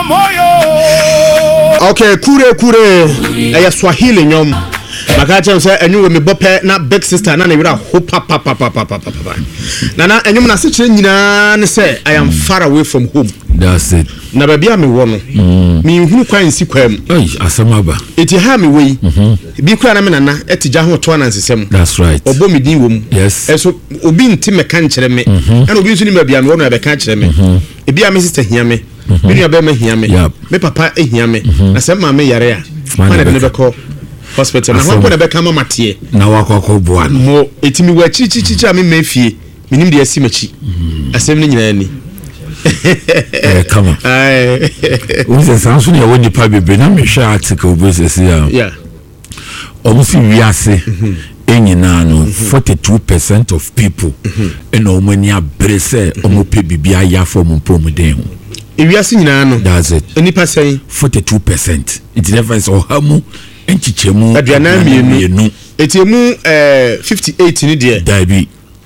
Okay, kure aya Swahili nyom makacha mse enyu me bope na big sister na wira ho papa na enyu na se nyina ne say I am far away from home. That's it. Na babia me wo no me hunu kwan si kwam asamaba eti ha me wei bi kwa na me nana etija ho to na nsesem. That's right. Obo me din wom. Yes. Eso obi nti me kan kire me na obi nso ni babia me wo no be kan kire me ebi a me sister hia me me nua be me hia me me papa hia me na se ma me yare a ma na be ne be hospital na ho ko na be kama matie na wakoko boa mo etimi wa chichi a me mafie minim de asi machi asem ni nyina ni come on we sanso ne woni pa bebe na me hwa article bo sesi ya omusi wiase enyina no 42% of people eno omani abrese omope bibia ya for mpomuden ho wiase nyina no. That's it. Enipa say 42%. It difference ohamu enchichemu aduana mienu etiemu 58 ni de dabi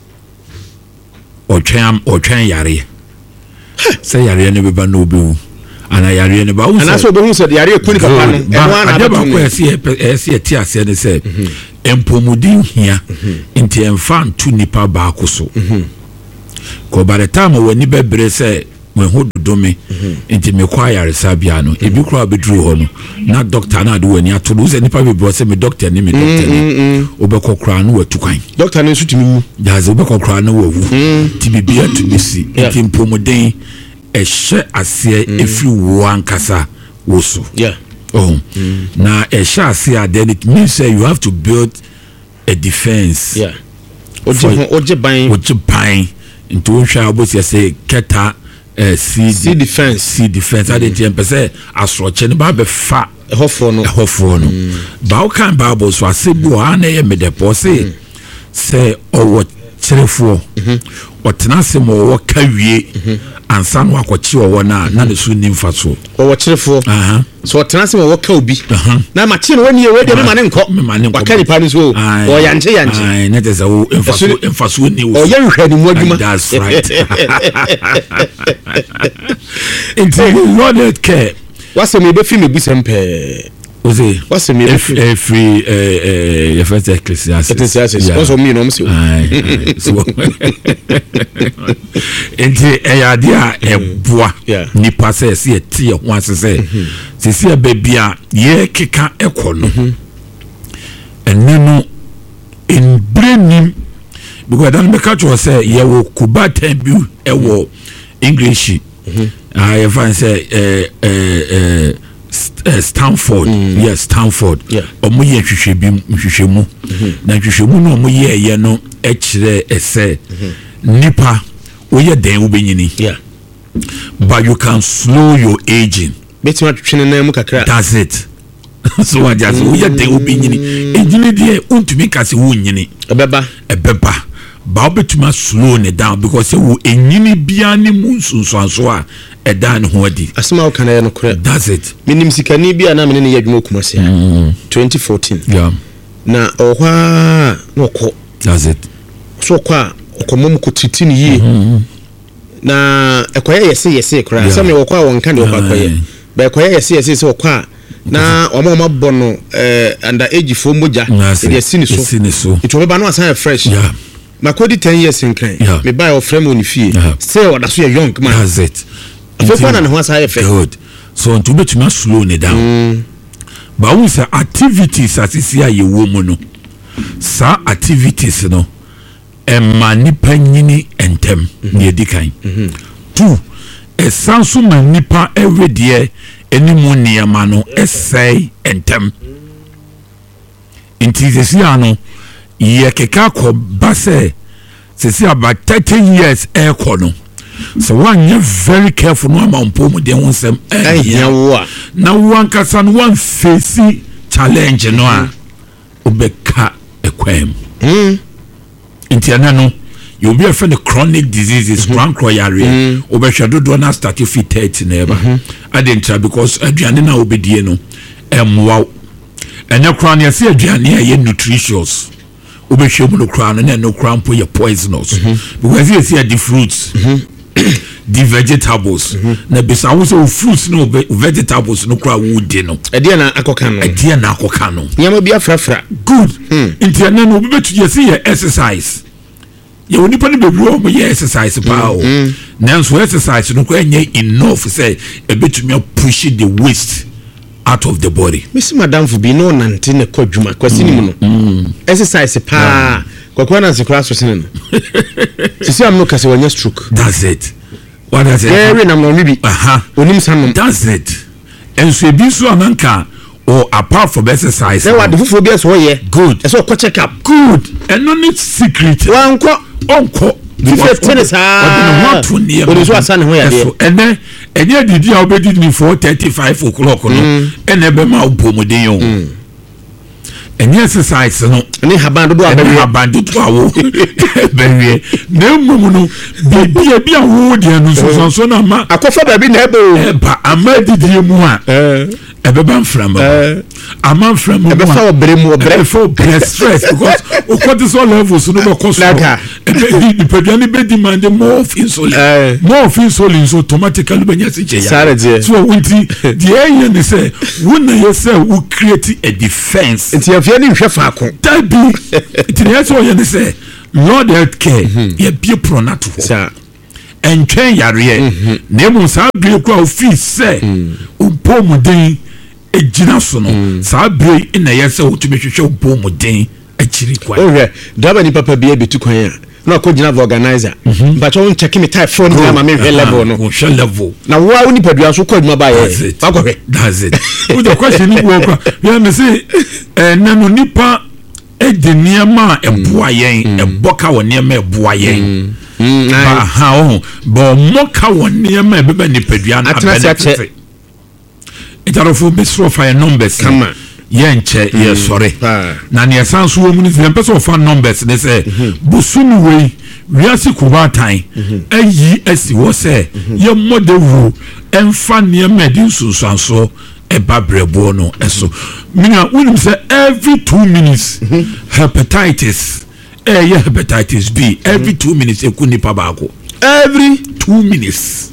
otwan yare say yare ne beba no obewu ana yare ne ba wo ana so obewu so yare ekuni papa no eno ana ba ko esi eti ase ne say empomudin hia nti emfa ntu nipa ba akoso ko by the time wani bebre say when ho dodome nti me kwa yare sabia no ebi kura bedru ho no na doctor na de wani atolo ze nipa bebro se me doctor ni obekokura no watukwan doctor no sutimi mu daze obekokura no wawu ti bibia to bisi nti mpomuden ehye ase efi wo ankasa wo so na ehye ase then it means say you have to build a defense oje ban into hwa obosi say keta C defense I didn't say asroche ne ba be fa hofo no ba o kan bible so asebu ana ye medepo say owo cherefo otena se mo wo kawie ansa no akochi owo na ne so nimfa so owo cherefo so otena se mo wo ka obi na ma chi no wani ye we de me mane nko wakani pa ni so o yanje ne tese wo emfa so ni wo o ye hwani mu adwuma. That's right. It's Lord care what's me be fi me bu sempe oze what's me be free your first Ecclesiastes also me no mse so enti eyade a eboa nipa se se tie ho asese se babia ye keka ekono enenu in brainim because dan me catch was say ye wo kuba tembu ewo English I find say Stanford yes Stanford omo ye hwehwemu na hwehwemu no omo ye no ekire ese nipa oye den wo benyini but you can slow your aging betima twene na mu kakra. That's it. So what just oye den wo benyini ejini de untumi kase wo nyini ebeba ba obetuma slow ne down because wo enyini bia ne mu nsunsuanso a edan ho adi asema o kana ye no kore. That's it. Minim sikani bia na mene ne yadwuma kumase 2014 na ohwa no ko. That's it. So kwa okomom ko titini yi na ekoya yese kora some wo kwa wonka ne wo kwa koye ba ekoya yese so kwa na omo bono under age fo moja e sini so it will be no asan fresh makodi 10 years in kan me buy of frame on fie say oda so young man. That's it. Afefa na ho asan fe good so ntu betuma slow ne down ba we say activities asisi a ye wo mu no sa activities no emanipa nyini entem ne edikan 2 esanso manipa everyday enimu niama no essay entem intizesi ano ye keka ko base sesi about 30 years ekono so one you very careful no amampo mu de wonsem na one kasa no one face challenge no a obeka ekwem intiana no you be afraid of chronic diseases chronic diarrhea obehwedo do na start you fit 30 never adentra because aduane na obedie no emwa enya crown ya se aduane ya nutritious obehwe mu no crown na no crown po ya poisonous because you see the fruits the vegetables na bisa wo so fruits no vegetables no kra wo di no ade na akoka no nyama bi afrafra good intiana no be betu ye see exercise ye woni pa no be bro mo ye exercise pa o nanso exercise no kwa nye enough say e betumi push the waste out of the body. Miss Madam for be no nante ne kwadwuma kwasi ni mu no exercise pa kwakwa na sekura so sene no sisi am no kase wanya stroke. That's it. What does it? Very na mo bi onim sanom. That's it. And so be so ananka or apart from exercise. Say what the fufu be so ye good. So ko check up good and no need secret. Wanko onko tennis ha o so asane ho ya de ene enye didi a obedi ni 4:35 o'clock no ene be ma opomoden yo enye exercise no ni haban do awo bewie na mumu no bibia a wo de no so na ma akofa ba bi na eba ama didi mu a ebeba mframa ama mframa ebe fa obre for stress because cortisol levels no be cause the pedani be demand more of insulin so automatically be nyase che ya so winti the ayen say when you say we create a defense nti afia ni hwe fa ko that be it is so you say Lord health care ye be pronato entwen yare na mu sa be kwa ofi say upomuden ejina so no sa bre na yese otumi hwehwe upomuden achiri kwa okay daba ni papa bia betu kwan ya na akogina the organizer but won check me type phone na ma me level no go share level na wo a ni padua so kwaduma ba ye akwohwe that's it with the question ni wo kwa ya me say na no nipa edeniama eboa yen eboka wo niama eboa yen ba ha o bo moka wo niama beba ni padua na benefit itarofo besro fire numbers kama yenche ye sorry na ne sanso wo mu ni person of numbers they say busunu we wiase kubatan ayi asi wo say ye modewu emfa ne medin sunsanso eba brebo no eso mina wonim say every 2 minutes hepatitis hepatitis B every 2 minutes ekunipa baako every 2 minutes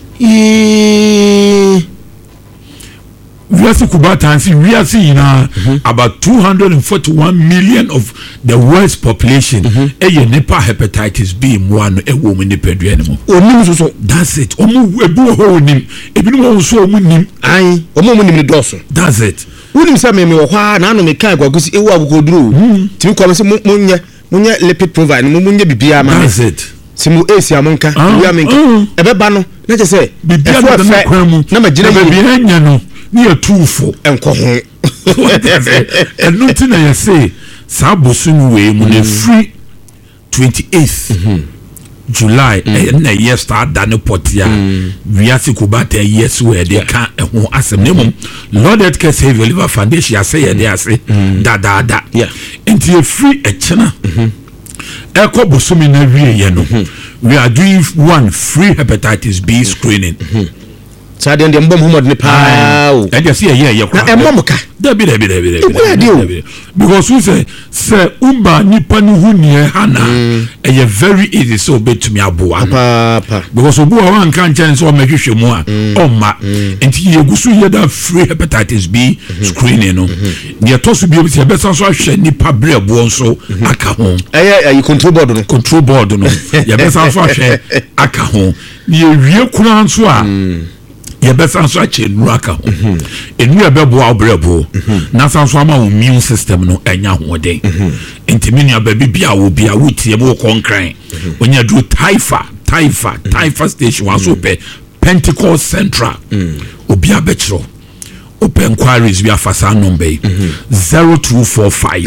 Wiasi Kubatansi, we are seeing about 241 million of the world's population. Nepa hepatitis B, one a woman in the animal. Oh, that's it. Ebu nim. Ebi so nim. Aye. Nim doso. That's it. Unim sa me hwa na no me kan kwagusi ewu abukoduru. Timi kwa se munya lipid provide munya bibia ma. That's it. Simu esi amonka, bibia menka. Ebeba no, na je se bibia na kwamu. Na magina bibia nya no. Near 2-4 enko ho and nothing I say sabosun we mun free 28th July na year start dan potia wiase kubata yes we dey kan ho asem nemum Lord Health Care Save Your Liver Foundation ya say dey ase da yeah enti free a chana eko bosumi na wie ye no we are doing one free hepatitis B screening Sade ndi mbom humod ni pa o. I just see here na embom ka. Dabi. Because we say umba nipa ni hu nie hana e very easy so betumi aboa. Papa. Because obu wa wan kan chance so mehwehwe mu a omma. Enti yegusu ye da free hepatitis B screening no. Ne to so bi obi se besa so ahwe nipa brebo nso aka ho. You control board no. Ye besa so ahwe aka ho. Ne wie kura nso a ye besa so ache nuaka ho enu ebebo obrebo na sanso ama immune system no enya hoden intimini ababi bia wo bia wotie mo konkran onya do taifa station waso pe Pentecost Central obi abechiro open inquiries via fasa number 0245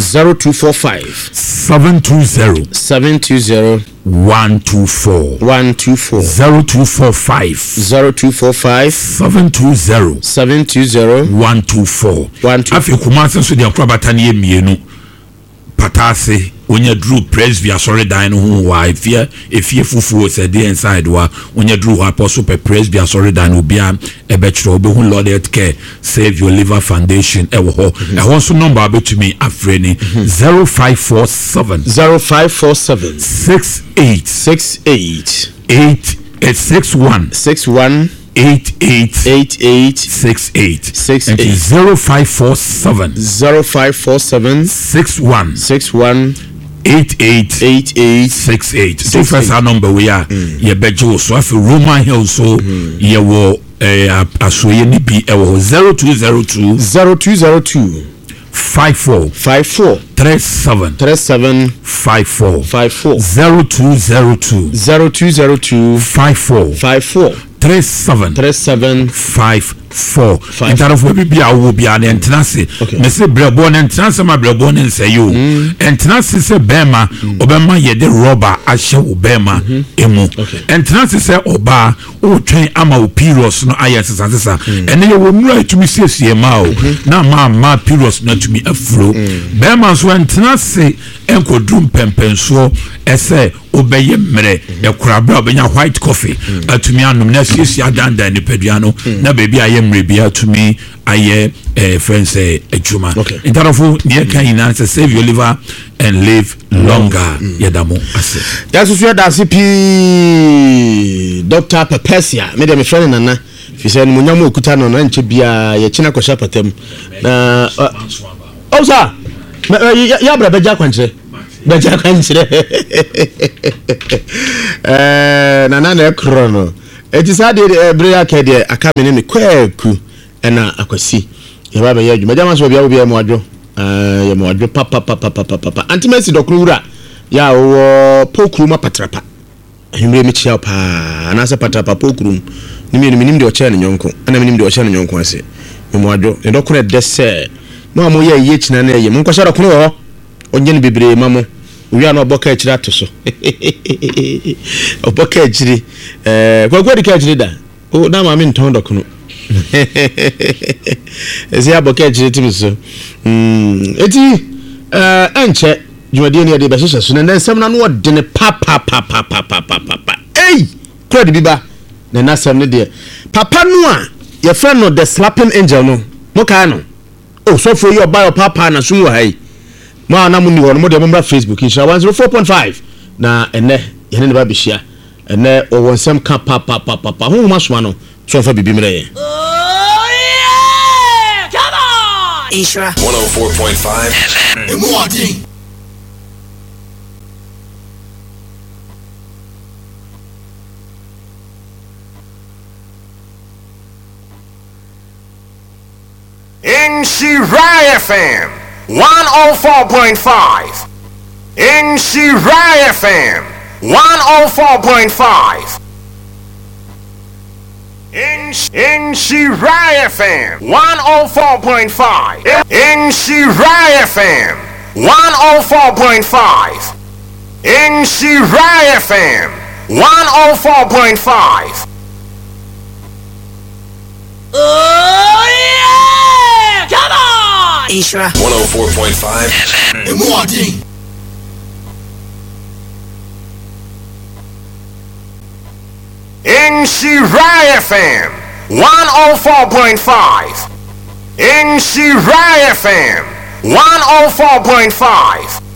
720 124 0245 720 124 afi kuma senso de akrabata ne mienu patase onya drew presby sorry dan no ho wa efie fufuo se dey inside wa onya drew apostle per presby sorry dan obia ebetro obehu Lord Health Care Save Your Liver Foundation ewo ho ehon so number abetumi afreni 0547 68 It's 61 88 68 and 0547 61 88 68. So first our number we are ye bejo so afi Roman Hill so ye wo asoye ni bi e wo 0202 54 37 54 0202 54 37 54. Instead of we be our be an entrance. Me say brebo na entrance ma brebo na say yo. Entrance say bema obema ye de rubber ahye obema emu. Entrance say oba o twen ama o periods no ayesesa. Ene ye wo nura etumi siesie ma o. Na ma periods na tumi afro. Bema so entrance enkodrum pempenso ese obeye mere ekura bra obenya white coffee atumi anum na siesie adanda ni peduano na baby mrebia to me aye friends ejuma interofo near can answer save your liver and live longer yedamo ase that's what that's Dr. Papesia me dem friend nana fi say munyam okuta no na nche bia ye china kwasha patam na oh sir ya bra beja kwanche nana na ekro eti sade ebreya kede akamene ne kwaku na akwasi ye ba ye adwuma jama so bia wo bia mo adwo ye mo adwo papa antimesi dokrura ya wo pokuru ma patrapa himre mi chia pa na se patrapa pokuru ni mi de o chia ne nyonko ana mi de o chia ne nyonko ase ye mo adwo e dokura de se no amo ye ye china na ye mo nkwasha dokuru ho onye ne bebre mamo uya no boka echira atoso oboka echiri kwagwadi ka echiri da o na ma mi nton dokunu ezi aboka echiri timiso eti enche jumadi ni ade behihye so na nsem na no ode ne papa ei crowd biba na nasem ne de papa no a ye friend no the slapping angel no mo ka no o so for your buy papa na sumu hai ma na muni wono mo de mo Facebook insha 104.5 na ene ye ne ba bihia ene o wonsem ka papa hu ma so no so fa bibi mre ye oh yeah come on Isra 104.5 Emodi Shiraya FM 104.5 in Shiraya FM 104.5 in Shiraya FM 104.5 in Shiraya FM 104.5 in Shiraya FM 104.5 oh yeah come on Isra 104.5 Emodi in Shiraya FM 104.5 in Shiraya FM 104.5